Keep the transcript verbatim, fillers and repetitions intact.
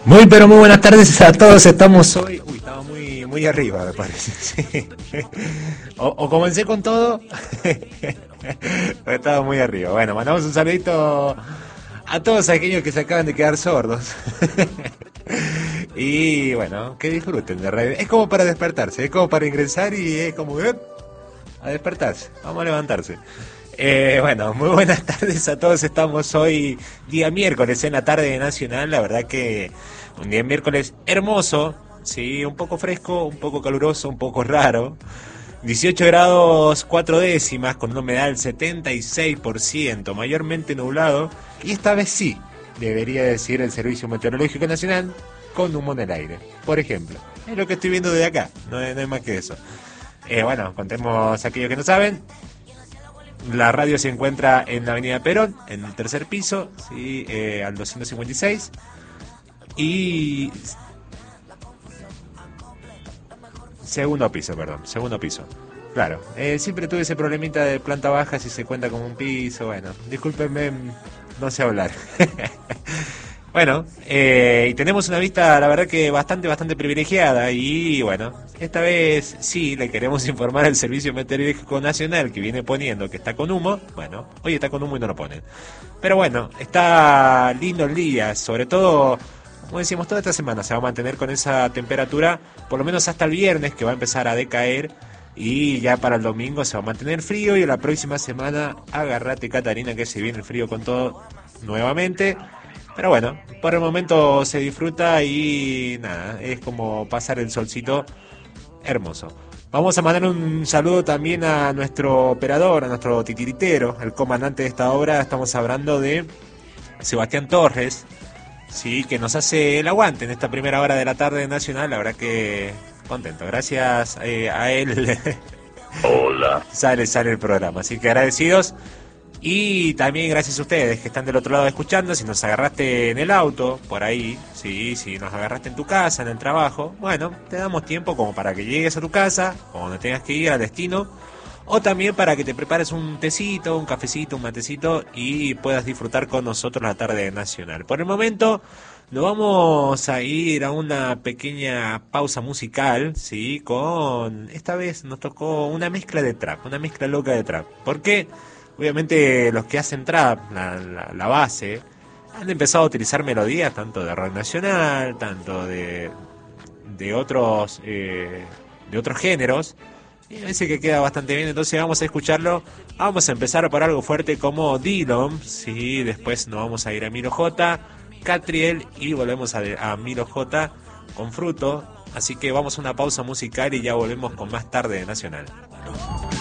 Muy pero muy buenas tardes a todos, estamos hoy... Uy, estaba muy, muy arriba me parece, sí. O, o comencé con todo, o estaba muy arriba. Bueno, mandamos un saludito a todos aquellos que se acaban de quedar sordos. Y bueno, que disfruten de radio. Es como para despertarse, es como para ingresar y es como... ¡eh! A despertarse, vamos a levantarse. Eh, bueno, muy buenas tardes a todos. Estamos hoy día miércoles en la tarde nacional. La verdad que un día miércoles hermoso, sí, un poco fresco, un poco caluroso, un poco raro. dieciocho grados cuatro décimas con una humedad del setenta y seis por ciento, mayormente nublado. Y esta vez sí, debería decir el Servicio Meteorológico Nacional, con humo en el aire, por ejemplo. Es lo que estoy viendo desde acá, no hay, no hay más que eso. Eh, bueno, contemos a aquellos que no saben. La radio se encuentra en la avenida Perón, en el tercer piso, ¿sí? eh, al doscientos cincuenta y seis. Y... Segundo piso, perdón, segundo piso. Claro, eh, siempre tuve ese problemita de planta baja si se cuenta como un piso. Bueno, discúlpenme, no sé hablar. Bueno, eh, y tenemos una vista, la verdad que bastante, bastante privilegiada. Y bueno, esta vez sí le queremos informar al Servicio Meteorológico Nacional, que viene poniendo que está con humo. Bueno, hoy está con humo y no lo ponen. Pero bueno, está lindo el día, sobre todo, como decimos, toda esta semana se va a mantener con esa temperatura, por lo menos hasta el viernes, que va a empezar a decaer. Y ya para el domingo se va a mantener frío. Y la próxima semana, agárrate, Catarina, que se viene el frío con todo nuevamente. Pero bueno, por el momento se disfruta y nada, es como pasar el solcito hermoso. Vamos a mandar un saludo también a nuestro operador, a nuestro titiritero, el comandante de esta obra. Estamos hablando de Sebastián Torres, sí, que nos hace el aguante en esta primera hora de la tarde nacional. La verdad que contento, gracias eh, a él. Hola. Sale, sale el programa, así que agradecidos. Y también gracias a ustedes que están del otro lado escuchando. Si nos agarraste en el auto, por ahí, sí, si nos agarraste en tu casa, en el trabajo, bueno, te damos tiempo como para que llegues a tu casa, o donde tengas que ir al destino, o también para que te prepares un tecito, un cafecito, un matecito y puedas disfrutar con nosotros la tarde nacional. Por el momento nos vamos a ir a una pequeña pausa musical, sí, con, esta vez nos tocó una mezcla de trap, una mezcla loca de trap. ¿Por qué? Obviamente los que hacen trap, la, la, la base, han empezado a utilizar melodías tanto de rock nacional, tanto de, de otros eh, de otros géneros, y me parece que queda bastante bien. Entonces vamos a escucharlo. Vamos a empezar por algo fuerte como Dillom, sí, después nos vamos a ir a Milo J, Catriel y volvemos a, a Milo J con Fruto. Así que vamos a una pausa musical y ya volvemos con más tarde de Nacional.